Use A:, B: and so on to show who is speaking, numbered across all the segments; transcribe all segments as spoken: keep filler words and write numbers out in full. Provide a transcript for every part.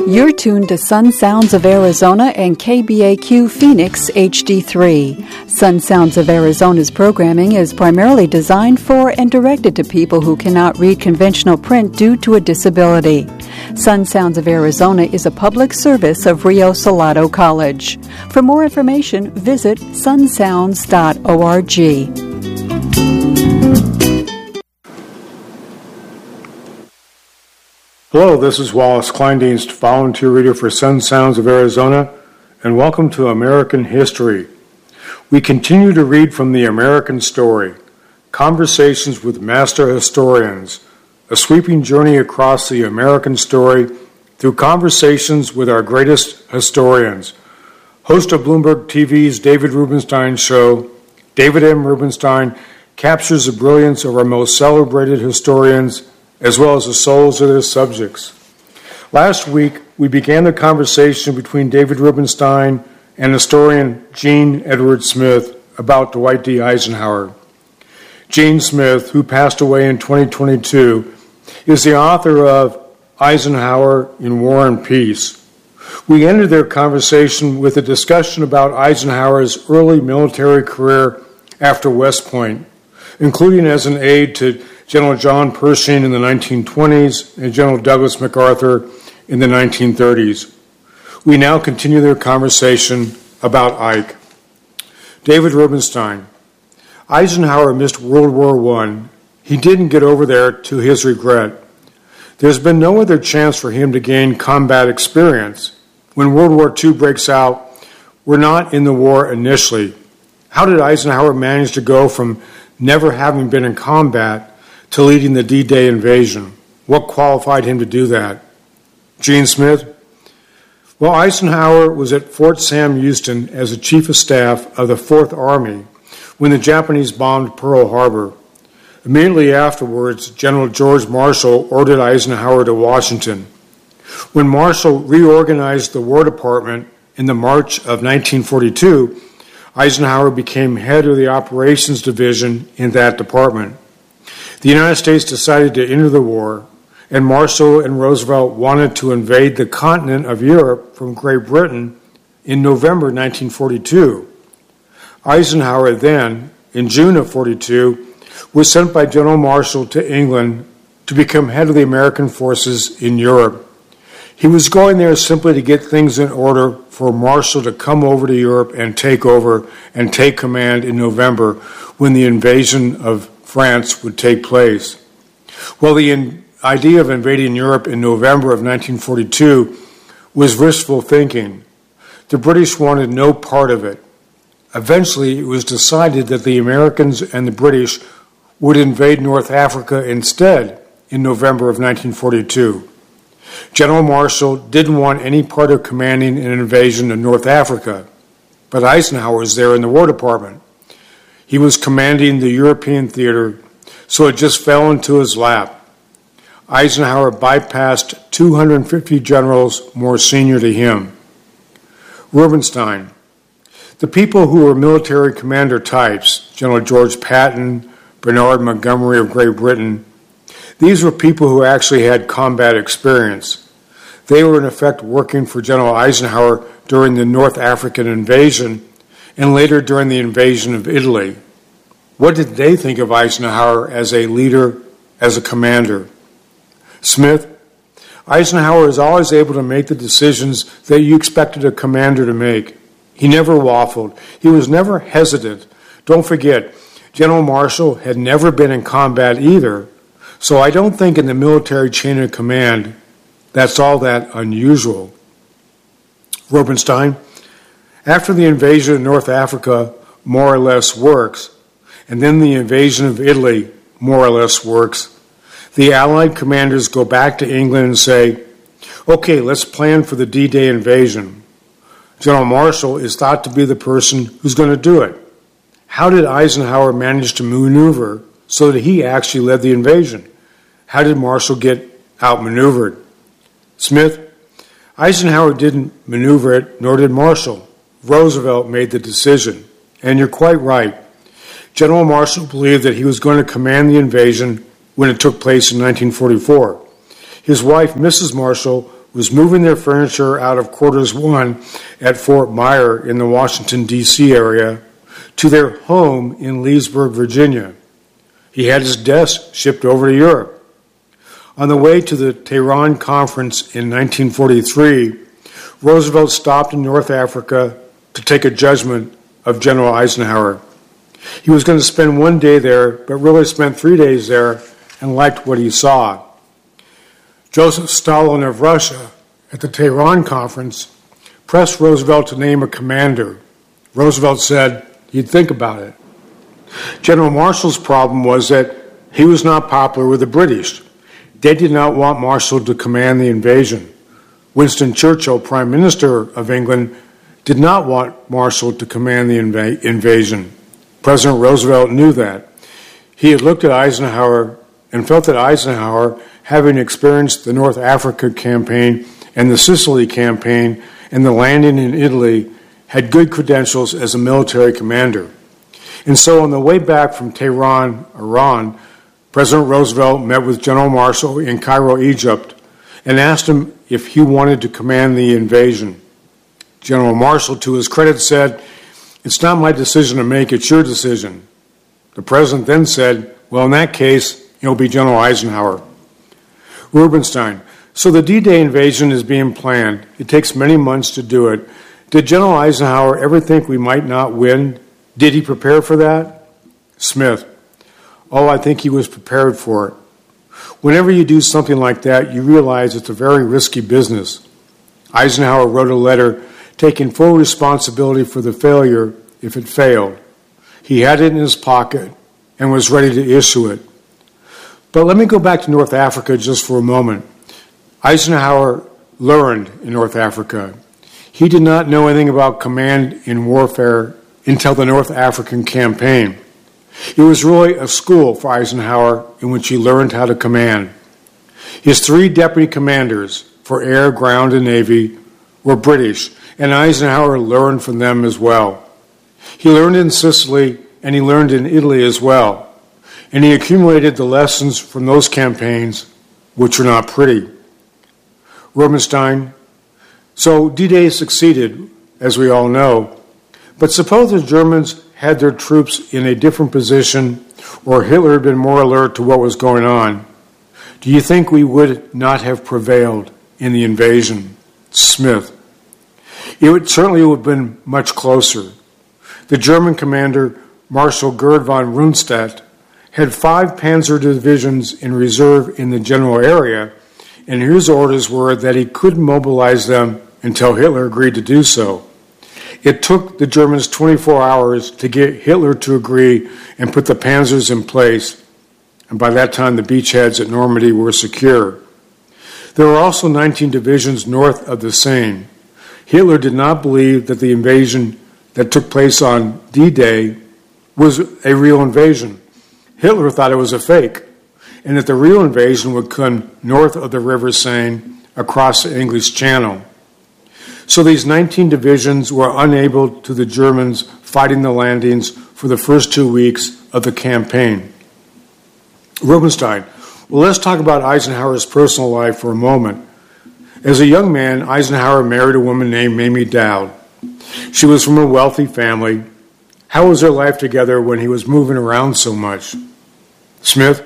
A: You're tuned to Sun Sounds of Arizona and K B A Q Phoenix H D three. Sun Sounds of Arizona's programming is primarily designed for and directed to people who cannot read conventional print due to a disability. Sun Sounds of Arizona is a public service of Rio Salado College. For more information, visit sun sounds dot org.
B: Hello, this is Wallace Kleindienst, volunteer reader for Sun Sounds of Arizona, and welcome to American History. We continue to read from the American Story, Conversations with Master Historians, a sweeping journey across the American story through conversations with our greatest historians. Host of Bloomberg T V's David Rubenstein show, David M. Rubenstein captures the brilliance of our most celebrated historians as well as the souls of their subjects. Last week, we began the conversation between David Rubenstein and historian Gene Edward Smith about Dwight D. Eisenhower. Gene Smith, who passed away in twenty twenty-two, is the author of Eisenhower in War and Peace. We ended their conversation with a discussion about Eisenhower's early military career after West Point, including as an aide to General John Pershing in the nineteen twenties and General Douglas MacArthur in the nineteen thirties. We now continue their conversation about Ike. David Rubenstein. Eisenhower missed World War One. He didn't get over there to his regret. There's been no other chance for him to gain combat experience. When World War Two breaks out, we're not in the war initially. How did Eisenhower manage to go from never having been in combat to leading the D-Day invasion? What qualified him to do that? Gene Smith? Well, Eisenhower was at Fort Sam Houston as a chief of staff of the Fourth Army when the Japanese bombed Pearl Harbor. Immediately afterwards, General George Marshall ordered Eisenhower to Washington. When Marshall reorganized the War Department in the March of nineteen forty-two, Eisenhower became head of the Operations Division in that department. The United States decided to enter the war, and Marshall and Roosevelt wanted to invade the continent of Europe from Great Britain in November nineteen forty-two. Eisenhower then, in June of forty-two, was sent by General Marshall to England to become head of the American forces in Europe. He was going there simply to get things in order for Marshall to come over to Europe and take over and take command in November when the invasion of France would take place. Well, the in- idea of invading Europe in November of nineteen forty-two was wishful thinking. The British wanted no part of it. Eventually, it was decided that the Americans and the British would invade North Africa instead in November of nineteen forty-two. General Marshall didn't want any part of commanding an invasion of North Africa, but Eisenhower was there in the War Department. He was commanding the European theater, so it just fell into his lap. Eisenhower bypassed two hundred fifty generals more senior to him. Rubenstein. The people who were military commander types, General George Patton, Bernard Montgomery of Great Britain, these were people who actually had combat experience. They were in effect working for General Eisenhower during the North African invasion and later during the invasion of Italy. What did they think of Eisenhower as a leader, as a commander? Smith? Eisenhower is always able to make the decisions that you expected a commander to make. He never waffled. He was never hesitant. Don't forget, General Marshall had never been in combat either, so I don't think in the military chain of command that's all that unusual. Rubenstein? After the invasion of North Africa more or less works, and then the invasion of Italy more or less works, the Allied commanders go back to England and say, okay, let's plan for the D-Day invasion. General Marshall is thought to be the person who's going to do it. How did Eisenhower manage to maneuver so that he actually led the invasion? How did Marshall get outmaneuvered? Smith? Eisenhower didn't maneuver it, nor did Marshall. Roosevelt made the decision. And you're quite right. General Marshall believed that he was going to command the invasion when it took place in nineteen forty-four. His wife, Missus Marshall, was moving their furniture out of Quarters One at Fort Myer in the Washington, D C area to their home in Leesburg, Virginia. He had his desk shipped over to Europe. On the way to the Tehran Conference in nineteen forty-three, Roosevelt stopped in North Africa to take a judgment of General Eisenhower. He was going to spend one day there, but really spent three days there and liked what he saw. Joseph Stalin of Russia, at the Tehran Conference, pressed Roosevelt to name a commander. Roosevelt said he'd think about it. General Marshall's problem was that he was not popular with the British. They did not want Marshall to command the invasion. Winston Churchill, Prime Minister of England, did not want Marshall to command the inv- invasion. President Roosevelt knew that. He had looked at Eisenhower and felt that Eisenhower, having experienced the North Africa campaign and the Sicily campaign and the landing in Italy, had good credentials as a military commander. And so on the way back from Tehran, Iran, President Roosevelt met with General Marshall in Cairo, Egypt, and asked him if he wanted to command the invasion. General Marshall, to his credit, said, "It's not my decision to make, it's your decision." The president then said, "Well, in that case, it'll be General Eisenhower." Rubenstein. So the D-Day invasion is being planned. It takes many months to do it. Did General Eisenhower ever think we might not win? Did he prepare for that? Smith. Oh, I think he was prepared for it. Whenever you do something like that, you realize it's a very risky business. Eisenhower wrote a letter taking full responsibility for the failure if it failed. He had it in his pocket and was ready to issue it. But let me go back to North Africa just for a moment. Eisenhower learned in North Africa. He did not know anything about command in warfare until the North African campaign. It was really a school for Eisenhower in which he learned how to command. His three deputy commanders for air, ground, and navy were British, and Eisenhower learned from them as well. He learned in Sicily, and he learned in Italy as well. And he accumulated the lessons from those campaigns, which were not pretty. Rubenstein. So D-Day succeeded, as we all know. But suppose the Germans had their troops in a different position, or Hitler had been more alert to what was going on. Do you think we would not have prevailed in the invasion? Smith. It would certainly would have been much closer. The German commander, Marshal Gerd von Rundstedt, had five panzer divisions in reserve in the general area, and his orders were that he couldn't mobilize them until Hitler agreed to do so. It took the Germans twenty-four hours to get Hitler to agree and put the panzers in place, and by that time the beachheads at Normandy were secure. There were also nineteen divisions north of the Seine. Hitler did not believe that the invasion that took place on D-Day was a real invasion. Hitler thought it was a fake, and that the real invasion would come north of the River Seine across the English Channel. So these nineteen divisions were unable to the Germans fighting the landings for the first two weeks of the campaign. Rubenstein. Well, let's talk about Eisenhower's personal life for a moment. As a young man, Eisenhower married a woman named Mamie Dowd. She was from a wealthy family. How was their life together when he was moving around so much? Smith.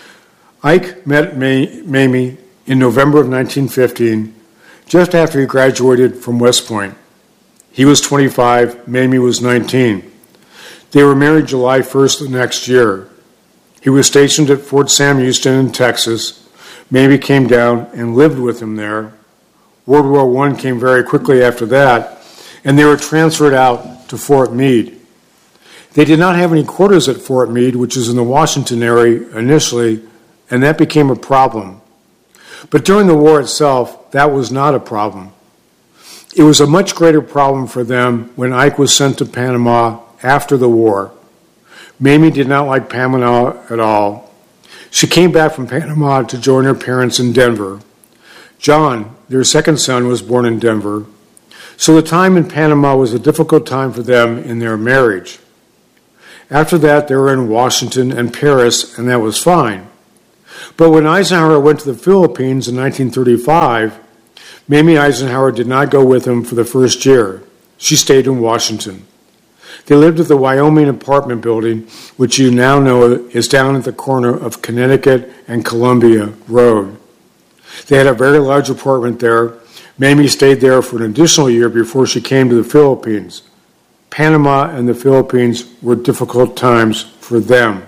B: Ike met May- Mamie in November of nineteen fifteen, just after he graduated from West Point. He was twenty-five, Mamie was nineteen. They were married July first the next year. He was stationed at Fort Sam Houston in Texas. Mamie came down and lived with him there. World War One came very quickly after that, and they were transferred out to Fort Meade. They did not have any quarters at Fort Meade, which is in the Washington area initially, and that became a problem. But during the war itself, that was not a problem. It was a much greater problem for them when Ike was sent to Panama after the war. Mamie did not like Panama at all. She came back from Panama to join her parents in Denver. John, their second son, was born in Denver. So the time in Panama was a difficult time for them in their marriage. After that, they were in Washington and Paris, and that was fine. But when Eisenhower went to the Philippines in nineteen thirty-five, Mamie Eisenhower did not go with him for the first year. She stayed in Washington. They lived at the Wyoming apartment building, which you now know is down at the corner of Connecticut and Columbia Road. They had a very large apartment there. Mamie stayed there for an additional year before she came to the Philippines. Panama and the Philippines were difficult times for them.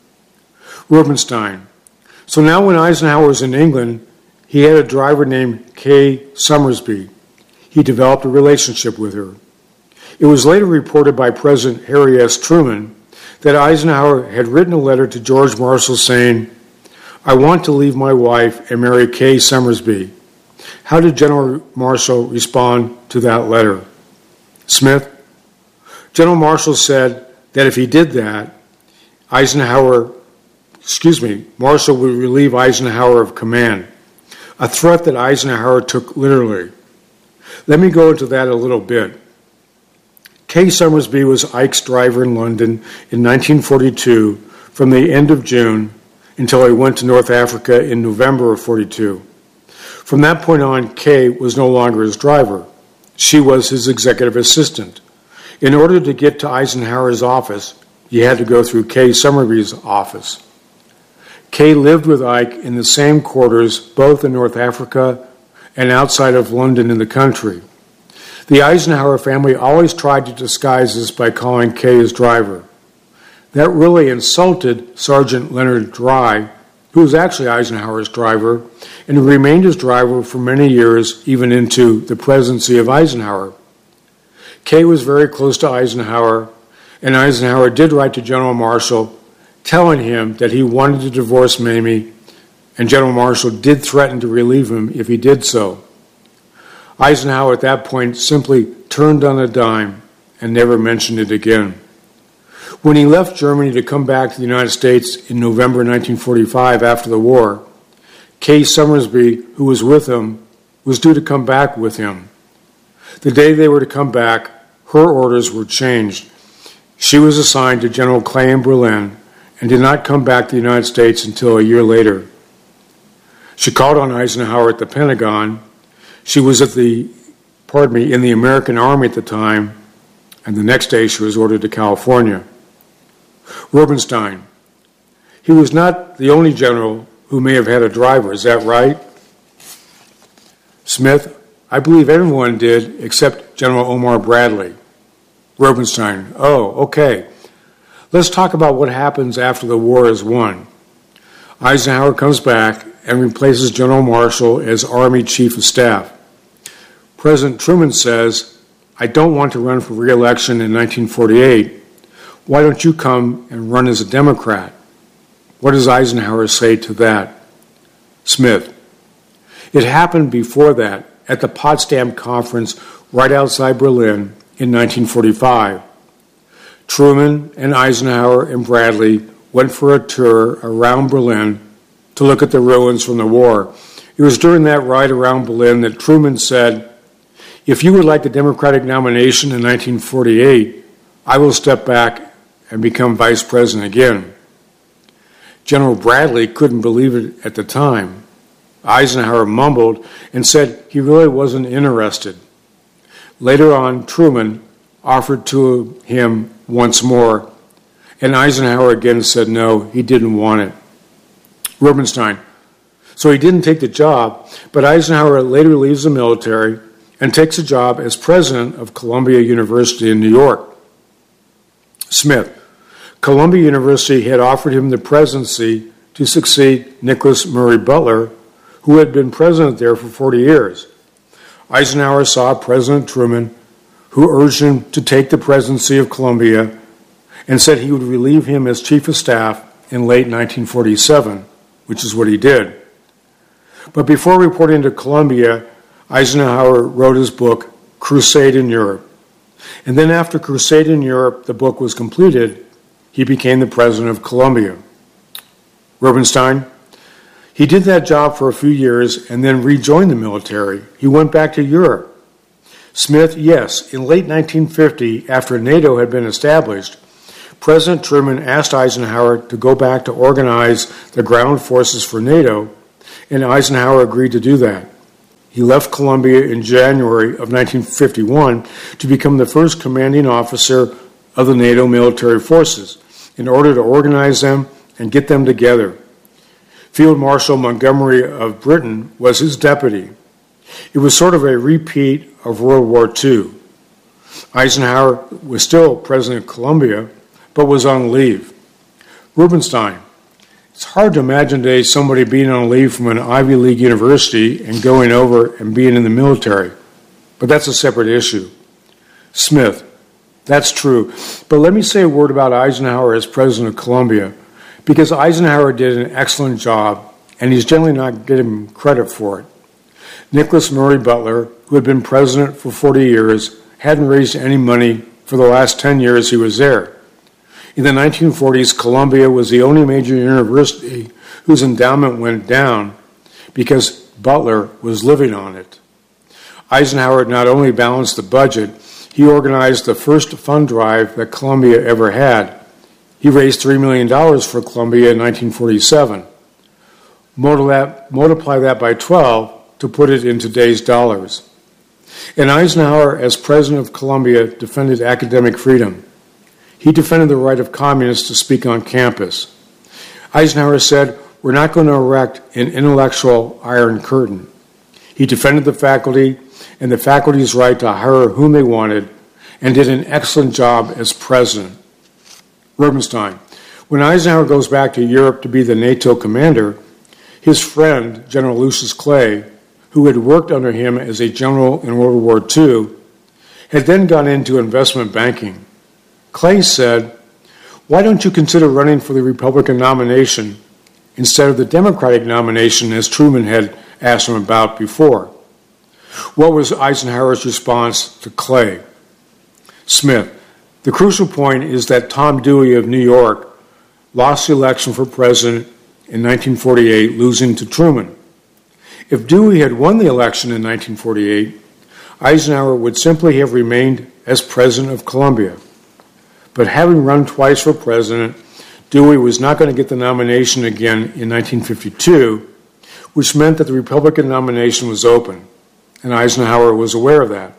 B: Rubenstein. So now when Eisenhower was in England, he had a driver named Kay Summersby. He developed a relationship with her. It was later reported by President Harry S. Truman that Eisenhower had written a letter to George Marshall saying, "I want to leave my wife and marry Kay Summersby." How did General Marshall respond to that letter? Smith. General Marshall said that if he did that, Eisenhower, excuse me, Marshall would relieve Eisenhower of command, a threat that Eisenhower took literally. Let me go into that a little bit. Kay Summersby was Ike's driver in London in nineteen forty-two from the end of June until he went to North Africa in November of forty-two. From that point on, Kay was no longer his driver. She was his executive assistant. In order to get to Eisenhower's office, you had to go through Kay Summersby's office. Kay lived with Ike in the same quarters, both in North Africa and outside of London in the country. The Eisenhower family always tried to disguise this by calling Kay his driver. That really insulted Sergeant Leonard Dry, who was actually Eisenhower's driver, and who remained his driver for many years, even into the presidency of Eisenhower. Kay was very close to Eisenhower, and Eisenhower did write to General Marshall telling him that he wanted to divorce Mamie, and General Marshall did threaten to relieve him if he did so. Eisenhower at that point simply turned on a dime and never mentioned it again. When he left Germany to come back to the United States in November nineteen forty-five after the war, Kay Summersby, who was with him, was due to come back with him. The day they were to come back, her orders were changed. She was assigned to General Clay in Berlin and did not come back to the United States until a year later. She called on Eisenhower at the Pentagon. She was at the, pardon me, in the American Army at the time, and the next day she was ordered to California. Rubenstein. He was not the only general who may have had a driver, is that right? Smith. I believe everyone did except General Omar Bradley. Rubenstein. Oh, okay. Let's talk about what happens after the war is won. Eisenhower comes back and replaces General Marshall as Army Chief of Staff. President Truman says, "I don't want to run for re-election in nineteen forty-eight. Why don't you come and run as a Democrat?" What does Eisenhower say to that? Smith. It happened before that at the Potsdam Conference right outside Berlin in nineteen forty-five. Truman and Eisenhower and Bradley went for a tour around Berlin to look at the ruins from the war. It was during that ride around Berlin that Truman said, "If you would like the Democratic nomination in nineteen forty-eight, I will step back and become vice president again." General Bradley couldn't believe it at the time. Eisenhower mumbled and said he really wasn't interested. Later on, Truman offered to him once more, and Eisenhower again said no, he didn't want it. Rubenstein. So he didn't take the job, but Eisenhower later leaves the military and takes a job as president of Columbia University in New York. Smith. Columbia University had offered him the presidency to succeed Nicholas Murray Butler, who had been president there for forty years. Eisenhower saw President Truman, who urged him to take the presidency of Columbia, and said he would relieve him as chief of staff in late nineteen forty-seven, which is what he did. But before reporting to Columbia, Eisenhower wrote his book, Crusade in Europe. And then after Crusade in Europe, the book was completed, he became the president of Columbia. Rubenstein. He did that job for a few years and then rejoined the military. He went back to Europe. Smith, yes, in late nineteen fifty, after NATO had been established, President Truman asked Eisenhower to go back to organize the ground forces for NATO, and Eisenhower agreed to do that. He left Colombia in January of nineteen fifty-one to become the first commanding officer of the NATO military forces in order to organize them and get them together. Field Marshal Montgomery of Britain was his deputy. It was sort of a repeat of World War Two. Eisenhower was still president of Colombia, but was on leave. Rubenstein. It's hard to imagine today somebody being on leave from an Ivy League university and going over and being in the military, but that's a separate issue. Smith. That's true, but let me say a word about Eisenhower as president of Colombia, because Eisenhower did an excellent job, and he's generally not getting credit for it. Nicholas Murray Butler, who had been president for forty years, hadn't raised any money for the last ten years he was there. In the nineteen forties, Columbia was the only major university whose endowment went down because Butler was living on it. Eisenhower not only balanced the budget, he organized the first fund drive that Columbia ever had. He raised three million dollars for Columbia in nineteen forty-seven. Multiply that by twelve to put it in today's dollars. And Eisenhower, as president of Columbia, defended academic freedom. He defended the right of communists to speak on campus. Eisenhower said, "We're not going to erect an intellectual iron curtain." He defended the faculty and the faculty's right to hire whom they wanted, and did an excellent job as president. Rubenstein. When Eisenhower goes back to Europe to be the NATO commander, his friend, General Lucius Clay, who had worked under him as a general in World War Two, had then gone into investment banking. Clay said, "Why don't you consider running for the Republican nomination instead of the Democratic nomination as Truman had asked him about before?" What was Eisenhower's response to Clay? Smith. The crucial point is that Tom Dewey of New York lost the election for president in nineteen forty-eight, losing to Truman. If Dewey had won the election in nineteen forty-eight, Eisenhower would simply have remained as president of Colombia. But having run twice for president, Dewey was not going to get the nomination again in nineteen fifty-two, which meant that the Republican nomination was open, and Eisenhower was aware of that.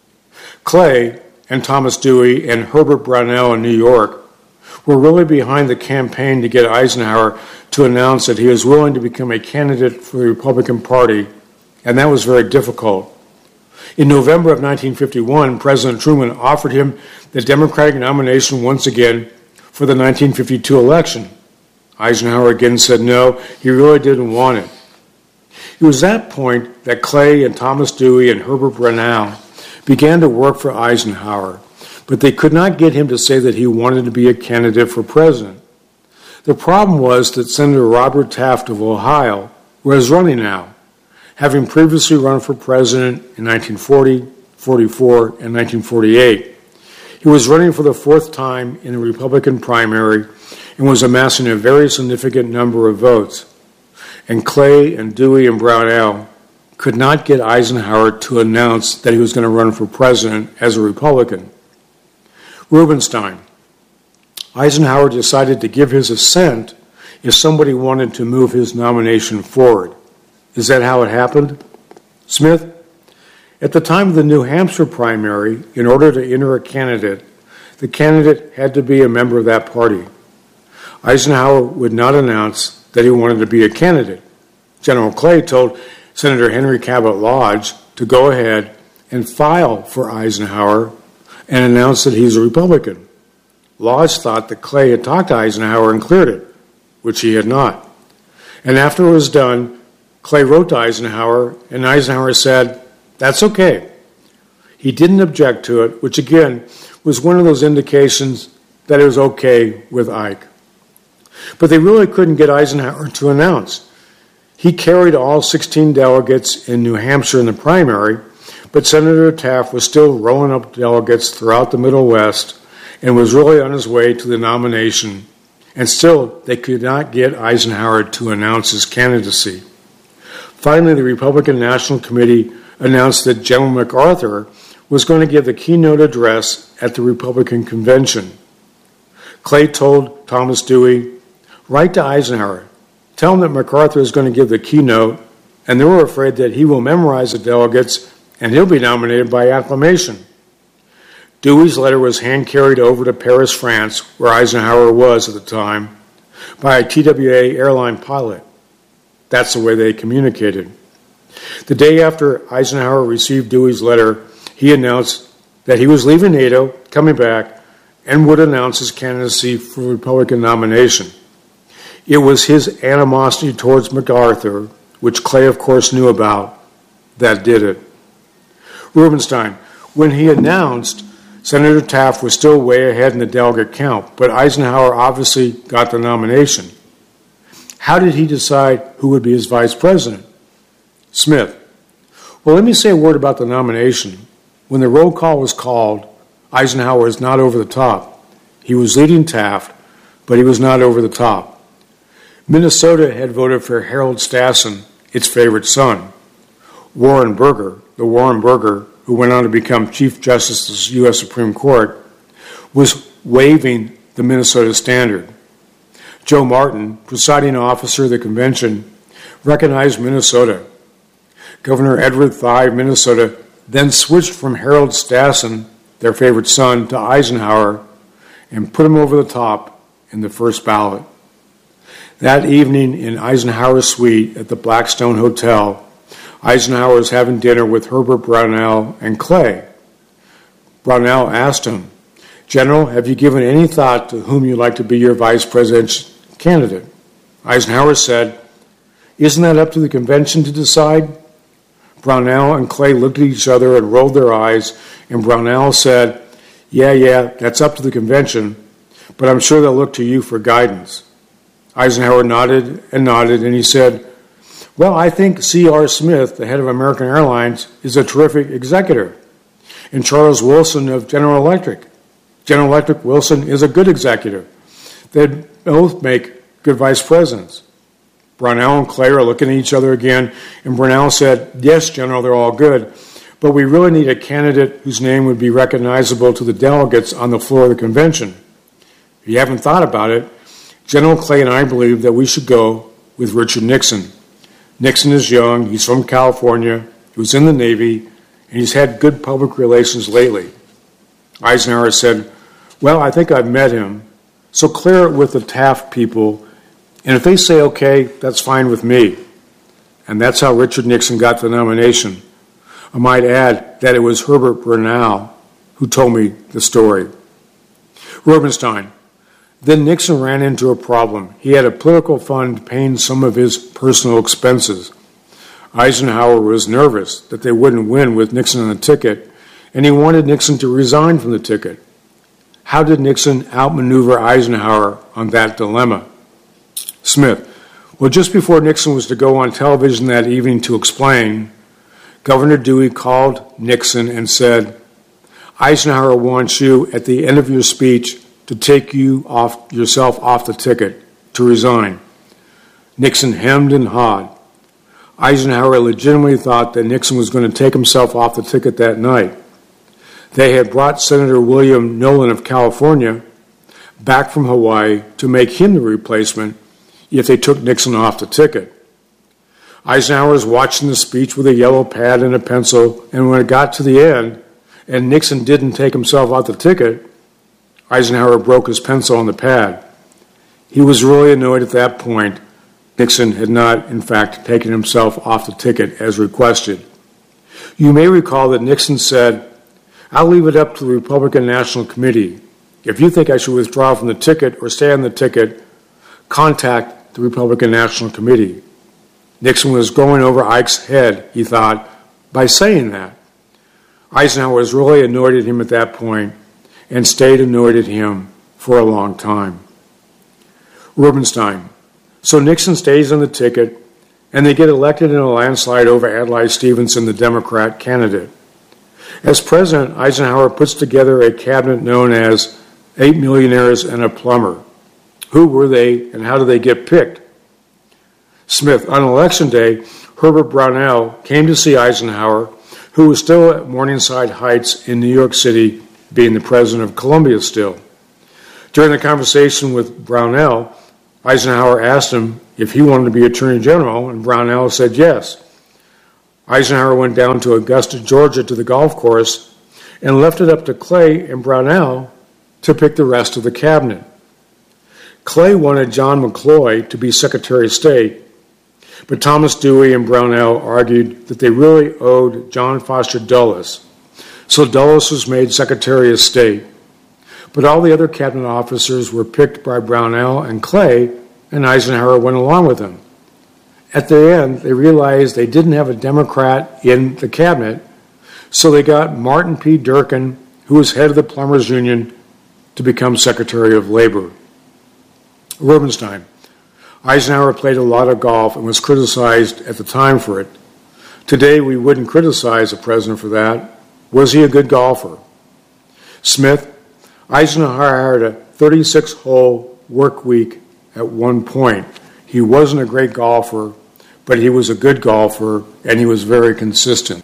B: Clay and Thomas Dewey and Herbert Brownell in New York were really behind the campaign to get Eisenhower to announce that he was willing to become a candidate for the Republican Party, and that was very difficult. In November of nineteen fifty-one, President Truman offered him the Democratic nomination once again for the nineteen fifty-two election. Eisenhower again said no, he really didn't want it. It was that point that Clay and Thomas Dewey and Herbert Brownell began to work for Eisenhower, but they could not get him to say that he wanted to be a candidate for president. The problem was that Senator Robert Taft of Ohio was running now, having previously run for president in nineteen forty, forty-four, and nineteen forty-eight. He was running for the fourth time in the Republican primary and was amassing a very significant number of votes. And Clay and Dewey and Brownell could not get Eisenhower to announce that he was going to run for president as a Republican. Rubenstein. Eisenhower decided to give his assent if somebody wanted to move his nomination forward. Is that how it happened? Smith. At the time of the New Hampshire primary, in order to enter a candidate, the candidate had to be a member of that party. Eisenhower would not announce that he wanted to be a candidate. General Clay told Senator Henry Cabot Lodge to go ahead and file for Eisenhower and announce that he's a Republican. Lodge thought that Clay had talked to Eisenhower and cleared it, which he had not. And after it was done, Clay wrote to Eisenhower, and Eisenhower said, "That's okay." He didn't object to it, which again was one of those indications that it was okay with Ike. But they really couldn't get Eisenhower to announce. He carried all sixteen delegates in New Hampshire in the primary, but Senator Taft was still rolling up delegates throughout the Middle West and was really on his way to the nomination, and still they could not get Eisenhower to announce his candidacy. Finally, the Republican National Committee announced that General MacArthur was going to give the keynote address at the Republican convention. Clay told Thomas Dewey, "Write to Eisenhower. Tell him that MacArthur is going to give the keynote and they were afraid that he will memorize the delegates and he'll be nominated by acclamation. Dewey's letter was hand-carried over to Paris, France, where Eisenhower was at the time, by a T W A airline pilot. That's the way they communicated. The day after Eisenhower received Dewey's letter, he announced that he was leaving NATO, coming back, and would announce his candidacy for the Republican nomination. It was his animosity towards MacArthur, which Clay, of course, knew about, that did it. Rubenstein, when he announced, Senator Taft was still way ahead in the delegate count, but Eisenhower obviously got the nomination. How did he decide who would be his vice president? Smith, well, let me say a word about the nomination. When the roll call was called, Eisenhower was not over the top. He was leading Taft, but he was not over the top. Minnesota had voted for Harold Stassen, its favorite son. Warren Burger, the Warren Burger, who went on to become Chief Justice of the U S Supreme Court, was waving the Minnesota standard. Joe Martin, presiding officer of the convention, recognized Minnesota. Governor Edward Thye of Minnesota then switched from Harold Stassen, their favorite son, to Eisenhower and put him over the top in the first ballot. That evening in Eisenhower's suite at the Blackstone Hotel, Eisenhower was having dinner with Herbert Brownell and Clay. Brownell asked him, General, have you given any thought to whom you'd like to be your vice presidential candidate? Eisenhower said, isn't that up to the convention to decide? Brownell and Clay looked at each other and rolled their eyes, and Brownell said, yeah, yeah, that's up to the convention, but I'm sure they'll look to you for guidance. Eisenhower nodded and nodded, and he said, well, I think C R Smith, the head of American Airlines, is a terrific executive, and Charles Wilson of General Electric. General Electric, Wilson is a good executive. They'd both make good vice presidents. Brownell and Clay are looking at each other again, and Brownell said, yes, General, they're all good, but we really need a candidate whose name would be recognizable to the delegates on the floor of the convention. If you haven't thought about it, General Clay and I believe that we should go with Richard Nixon. Nixon is young, he's from California, he was in the Navy, and he's had good public relations lately. Eisenhower said, well, I think I've met him, so clear it with the Taft people, and if they say okay, that's fine with me. And that's how Richard Nixon got the nomination. I might add that it was Herbert Brownell who told me the story. Rubenstein. Then Nixon ran into a problem. He had a political fund paying some of his personal expenses. Eisenhower was nervous that they wouldn't win with Nixon on the ticket, and he wanted Nixon to resign from the ticket. How did Nixon outmaneuver Eisenhower on that dilemma? Smith. Well, just before Nixon was to go on television that evening to explain, Governor Dewey called Nixon and said, Eisenhower wants you at the end of your speech to take you off yourself off the ticket, to resign. Nixon hemmed and hawed. Eisenhower legitimately thought that Nixon was going to take himself off the ticket that night. They had brought Senator William Nolan of California back from Hawaii to make him the replacement if they took Nixon off the ticket. Eisenhower was watching the speech with a yellow pad and a pencil, and when it got to the end, and Nixon didn't take himself off the ticket, Eisenhower broke his pencil on the pad. He was really annoyed at that point. Nixon had not, in fact, taken himself off the ticket as requested. You may recall that Nixon said, I'll leave it up to the Republican National Committee. If you think I should withdraw from the ticket or stay on the ticket, contact the Republican National Committee. Nixon was going over Ike's head, he thought, by saying that. Eisenhower was really annoyed at him at that point and stayed annoyed at him for a long time. Rubenstein. So Nixon stays on the ticket, and they get elected in a landslide over Adlai Stevenson, the Democrat candidate. As president, Eisenhower puts together a cabinet known as Eight Millionaires and a Plumber. Who were they, and how did they get picked? Smith. On election day, Herbert Brownell came to see Eisenhower, who was still at Morningside Heights in New York City, being the president of Columbia still. During the conversation with Brownell, Eisenhower asked him if he wanted to be Attorney General, and Brownell said yes. Eisenhower went down to Augusta, Georgia to the golf course and left it up to Clay and Brownell to pick the rest of the cabinet. Clay wanted John McCloy to be Secretary of State, but Thomas Dewey and Brownell argued that they really owed John Foster Dulles, so Dulles was made Secretary of State. But all the other cabinet officers were picked by Brownell and Clay, and Eisenhower went along with them. At the end, they realized they didn't have a Democrat in the cabinet, so they got Martin P. Durkin, who was head of the Plumbers Union, to become Secretary of Labor. Rubenstein. Eisenhower played a lot of golf and was criticized at the time for it. Today, we wouldn't criticize the president for that. Was he a good golfer? Smith. Eisenhower had a thirty-six hole work week at one point. He wasn't a great golfer, but he was a good golfer, and he was very consistent.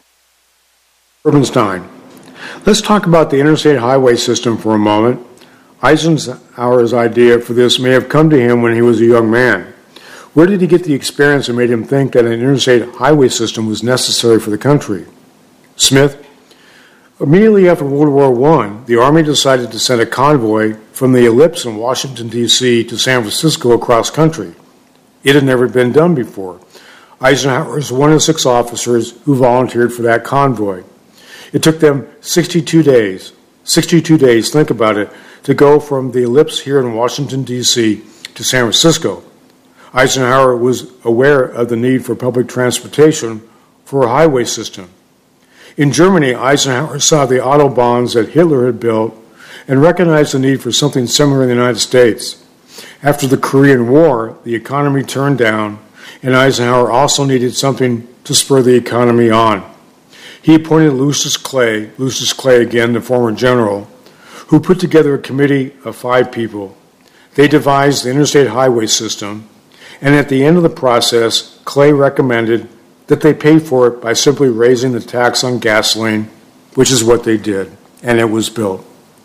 B: Rubenstein. Let's talk about the interstate highway system for a moment. Eisenhower's idea for this may have come to him when he was a young man. Where did he get the experience that made him think that an interstate highway system was necessary for the country? Smith. Immediately after World War One, the Army decided to send a convoy from the Ellipse in Washington, D C to San Francisco across country. It had never been done before. Eisenhower was one of six officers who volunteered for that convoy. It took them sixty-two days, sixty-two days, think about it, to go from the Ellipse here in Washington, D C to San Francisco. Eisenhower was aware of the need for public transportation for a highway system. In Germany, Eisenhower saw the autobahns that Hitler had built and recognized the need for something similar in the United States. After the Korean War, the economy turned down, and Eisenhower also needed something to spur the economy on. He appointed Lucius Clay, Lucius Clay again, the former general, who put together a committee of five people. They devised the interstate highway system, and at the end of the process, Clay recommended that they pay for it by simply raising the tax on gasoline, which is what they did, and it was built.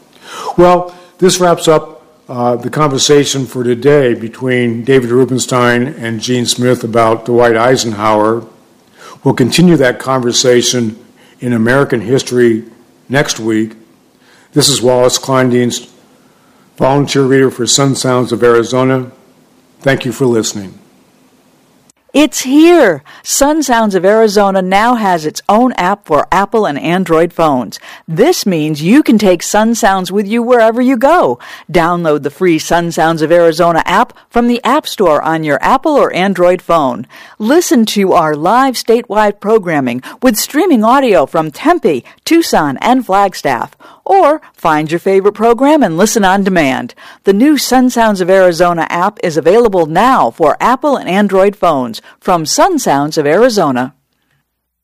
B: Well, this wraps up uh, the conversation for today between David Rubenstein and Gene Smith about Dwight Eisenhower. We'll continue that conversation in American history next week. This is Wallace Kleindienst, volunteer reader for Sun Sounds of Arizona. Thank you for listening.
C: It's here! Sun Sounds of Arizona now has its own app for Apple and Android phones. This means you can take Sun Sounds with you wherever you go. Download the free Sun Sounds of Arizona app from the App Store on your Apple or Android phone. Listen to our live statewide programming with streaming audio from Tempe, Tucson, and Flagstaff. Or find your favorite program and listen on demand. The new Sun Sounds of Arizona app is available now for Apple and Android phones from Sun Sounds of Arizona.